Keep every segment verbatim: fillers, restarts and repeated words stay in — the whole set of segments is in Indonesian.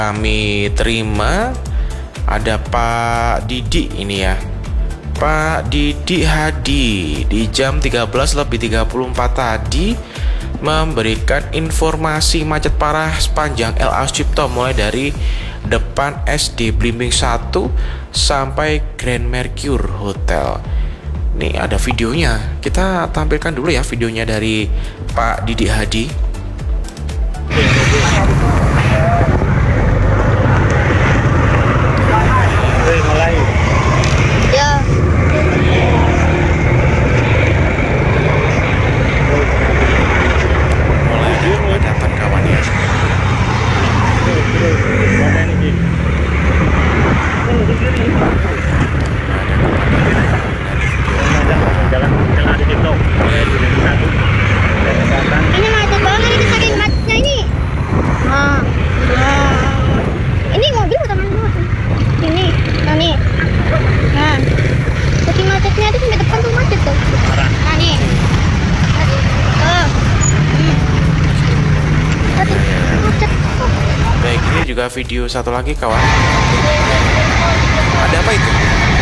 kami terima ada Pak Didi ini ya, Pak Didi Hadi di jam tiga belas lebih tiga puluh empat tadi memberikan informasi macet parah sepanjang L A Sucipto mulai dari depan S D Blimbing satu sampai Grand Mercure Hotel. Nih ada videonya, kita tampilkan dulu ya videonya dari Pak Didi Hadi. Ini macet banget, ini saking macetnya ini. Nah, nah. Ini mobil udah mana? Ini, nah nih. Nah, saking macetnya itu sampai depan tuh macet tuh. Nah nih. Oh. Hmm. Macet. Baik, ini juga video satu lagi kawan. Ada apa itu?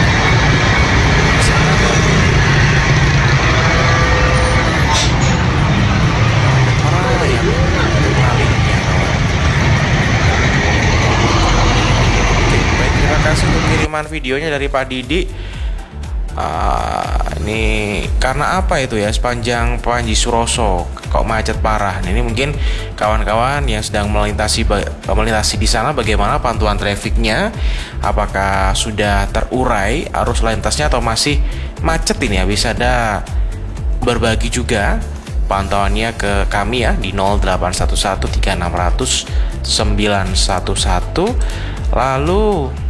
Untuk kiriman videonya dari Pak Didi. Uh, ini karena apa itu ya, sepanjang Panji Suroso kok macet parah. Ini mungkin kawan-kawan yang sedang melintasi melintasi di sana, bagaimana pantauan trafiknya, apakah sudah terurai arus lintasnya atau masih macet ini ya. Bisa ada berbagi juga pantauannya ke kami ya di nol delapan satu satu tiga enam nol nol sembilan satu satu. Lalu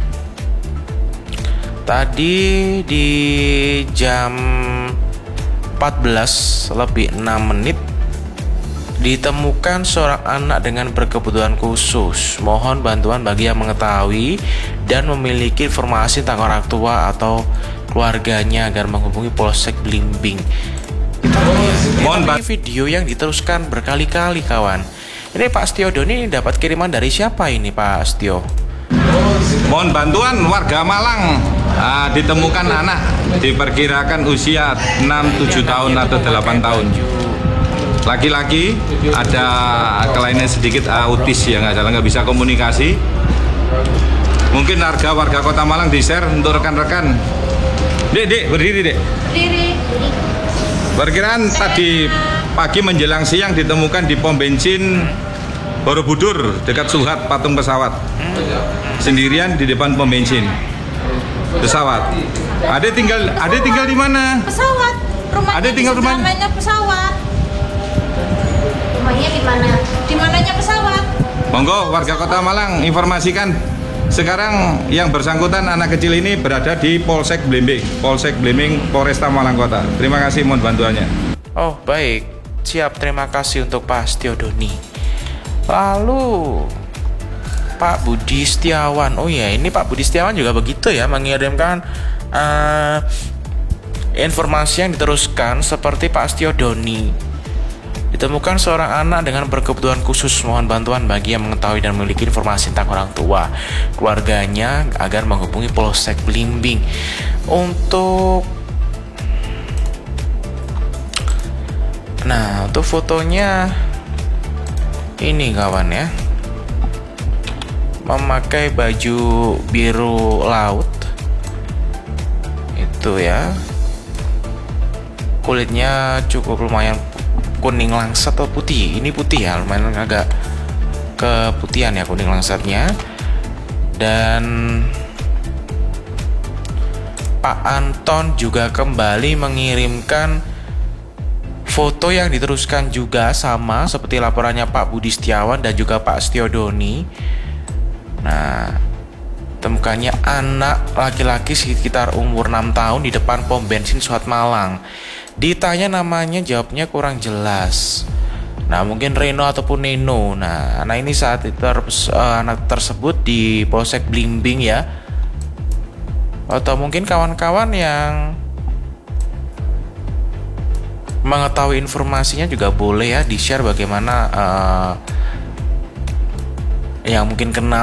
tadi di jam empat belas lebih enam menit ditemukan seorang anak dengan berkebutuhan khusus. Mohon bantuan bagi yang mengetahui dan memiliki informasi tentang orang tua atau keluarganya agar menghubungi Polsek Blimbing. Mohon video yang diteruskan berkali-kali kawan. Ini Pak Setio Doni ini dapat kiriman dari siapa ini Pak Setio? Mohon bantuan warga Malang. Ah, ditemukan anak diperkirakan usia enam tujuh tahun atau delapan tahun. Laki-laki, ada kelainan sedikit autis ya, nggak salah, nggak bisa komunikasi. Mungkin harga warga Kota Malang di-share untuk rekan-rekan. Dek, dek, berdiri dek. Berdiri. Perkiraan tadi pagi menjelang siang ditemukan di pom bensin Borobudur dekat Suhat patung pesawat. Sendirian di depan pom bensin pesawat. Ade tinggal, Ade tinggal di mana? Pesawat. Rumahnya Ade tinggal di mana? Namanya pesawat. Rumahnya di mana? Di mananya pesawat? Monggo warga Kota Malang informasikan. Sekarang yang bersangkutan anak kecil ini berada di Polsek Blimbing, Polsek Blimbing, Polresta Malang Kota. Terima kasih, mohon bantuannya. Oh baik, siap, terima kasih untuk Pak Setio Doni. Lalu Pak Budi Setiawan. Oh ya, ini Pak Budi Setiawan juga begitu ya, mengirimkan uh, informasi yang diteruskan seperti Pak Setio Doni. Ditemukan seorang anak dengan berkebutuhan khusus. Mohon bantuan bagi yang mengetahui dan memiliki informasi tentang orang tua keluarganya agar menghubungi Polsek Blimbing. Untuk Nah, untuk fotonya ini kawan ya, memakai baju biru laut itu ya, kulitnya cukup lumayan kuning langsat atau putih. Ini putih ya, lumayan agak keputihan ya kuning langsatnya. Dan Pak Anton juga kembali mengirimkan foto yang diteruskan juga sama seperti laporannya Pak Budi Setiawan dan juga Pak Setio Doni. Nah, temukannya anak laki-laki sekitar umur enam tahun di depan pom bensin Suhat Malang. Ditanya namanya, jawabnya kurang jelas. Nah, mungkin Reno ataupun Neno. Nah, anak ini saat itu uh, anak tersebut di Polsek Blimbing ya. Atau mungkin kawan-kawan yang mengetahui informasinya juga boleh ya di-share bagaimana uh, yang mungkin kenal